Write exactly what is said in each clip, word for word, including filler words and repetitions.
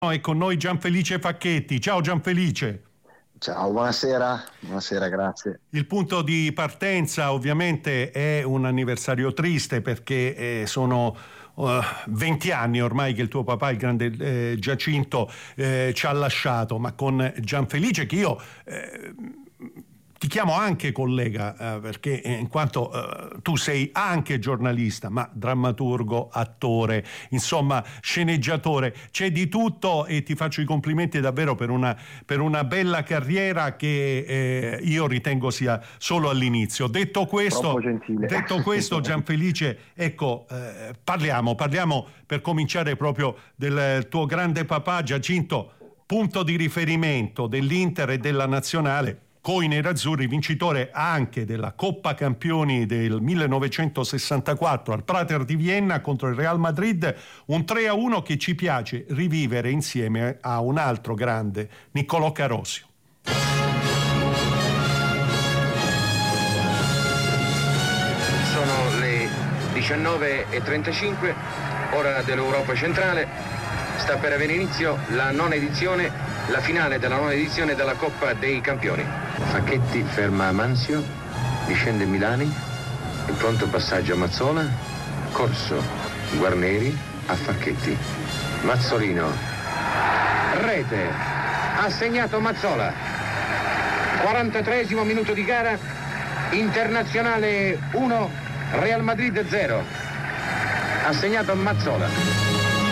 È con noi Gianfelice Facchetti. Ciao Gianfelice. Ciao, buonasera, buonasera, grazie. Il punto di partenza ovviamente è un anniversario triste perché eh, sono uh, venti anni ormai che il tuo papà, il grande eh, Giacinto, eh, ci ha lasciato, ma con Gianfelice che io... Eh, ti chiamo anche collega eh, perché in quanto eh, tu sei anche giornalista, ma drammaturgo, attore, insomma sceneggiatore, c'è di tutto e ti faccio i complimenti davvero per una, per una bella carriera che eh, io ritengo sia solo all'inizio. Detto questo, detto questo Gianfelice, ecco, eh, parliamo, parliamo per cominciare proprio del tuo grande papà Giacinto, punto di riferimento dell'Inter e della Nazionale, coi nerazzurri, vincitore anche della Coppa Campioni del millenovecentosessantaquattro al Prater di Vienna contro il Real Madrid, un tre a uno che ci piace rivivere insieme a un altro grande, Niccolò Carosio. Sono le diciannove e trentacinque, ora dell'Europa centrale. Sta per avere inizio la nona edizione, la finale della nona edizione della Coppa dei Campioni. Facchetti ferma Manzio, discende Milani, in pronto passaggio a Mazzola, corso Guarneri a Facchetti. Mazzolino, rete, ha segnato Mazzola. quarantatreesimo minuto di gara, Internazionale uno, Real Madrid zero. Ha segnato Mazzola.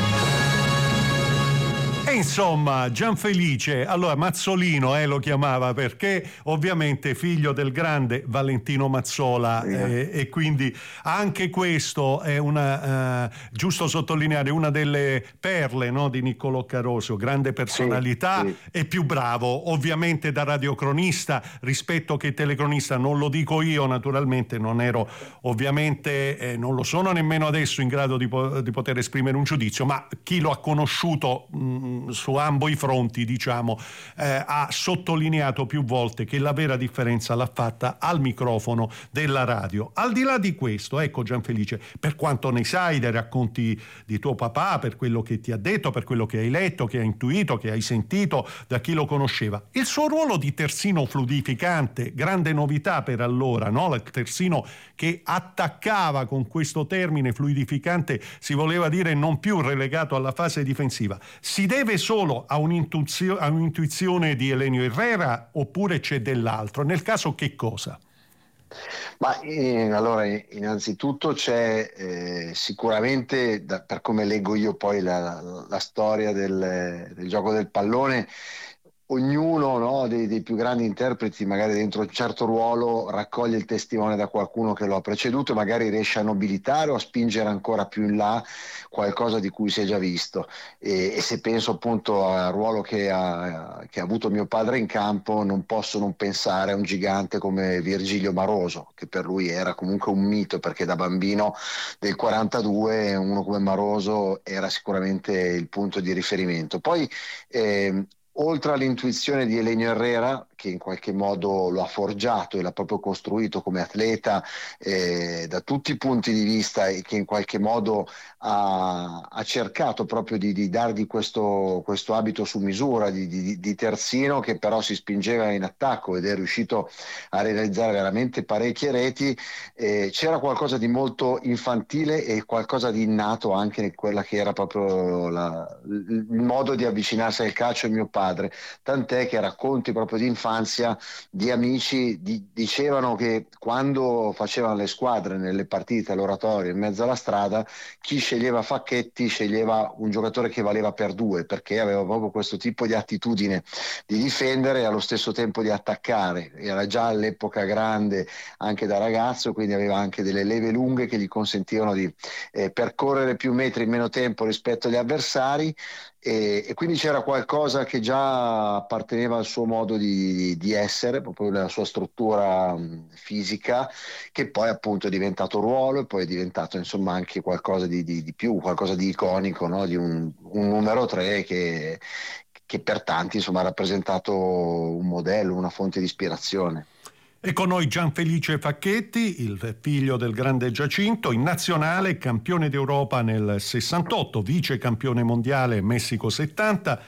E insomma, Gianfelice, allora Mazzolino eh, lo chiamava perché ovviamente figlio del grande Valentino Mazzola eh, e quindi anche questo è una, uh, giusto sottolineare, una delle perle, no, di Niccolò Carosio, grande personalità, sì, sì. E più bravo, ovviamente da radiocronista, rispetto che telecronista, non lo dico io naturalmente, non ero ovviamente, eh, non lo sono nemmeno adesso in grado di, po- di poter esprimere un giudizio, ma chi lo ha conosciuto mh, su ambo i fronti, diciamo, eh, ha sottolineato più volte che la vera differenza l'ha fatta al microfono della radio. Al di là di questo, ecco Gianfelice, per quanto ne sai dai racconti di tuo papà, per quello che ti ha detto, per quello che hai letto, che hai intuito, che hai sentito da chi lo conosceva, il suo ruolo di terzino fluidificante, grande novità per allora, no? Il terzino che attaccava, con questo termine fluidificante si voleva dire non più relegato alla fase difensiva, si deve solo a un'intuizio- a un'intuizione di Elenio Herrera oppure c'è dell'altro? Nel caso che cosa? Ma eh, allora innanzitutto c'è eh, sicuramente, da, per come leggo io poi la, la storia del, del gioco del pallone, ognuno, no, dei, dei più grandi interpreti magari dentro un certo ruolo raccoglie il testimone da qualcuno che lo ha preceduto e magari riesce a nobilitare o a spingere ancora più in là qualcosa di cui si è già visto e, e se penso appunto al ruolo che ha, che ha avuto mio padre in campo, non posso non pensare a un gigante come Virgilio Maroso, che per lui era comunque un mito, perché da bambino del quarantadue uno come Maroso era sicuramente il punto di riferimento. Poi eh, oltre all'intuizione di Elenio Herrera, che in qualche modo lo ha forgiato e l'ha proprio costruito come atleta eh, da tutti i punti di vista e che in qualche modo ha, ha cercato proprio di, di dargli questo, questo abito su misura di, di, di terzino, che però si spingeva in attacco ed è riuscito a realizzare veramente parecchie reti. Eh, c'era qualcosa di molto infantile e qualcosa di innato anche in quella che era proprio la, il modo di avvicinarsi al calcio di mio padre, tant'è che racconti proprio di infanzia di amici di, dicevano che quando facevano le squadre nelle partite all'oratorio in mezzo alla strada, chi sceglieva Facchetti sceglieva un giocatore che valeva per due, perché aveva proprio questo tipo di attitudine di difendere e allo stesso tempo di attaccare. Era già all'epoca grande anche da ragazzo, quindi aveva anche delle leve lunghe che gli consentivano di eh, percorrere più metri in meno tempo rispetto agli avversari. E, e quindi c'era qualcosa che già apparteneva al suo modo di, di essere, proprio nella sua struttura mh, fisica, che poi appunto è diventato ruolo e poi è diventato insomma anche qualcosa di, di, di più, qualcosa di iconico, no? Di un, un numero tre che, che per tanti insomma ha rappresentato un modello, una fonte di ispirazione. E con noi Gianfelice Facchetti, il figlio del grande Giacinto, in nazionale campione d'Europa nel sessantotto, vice campione mondiale Messico settanta,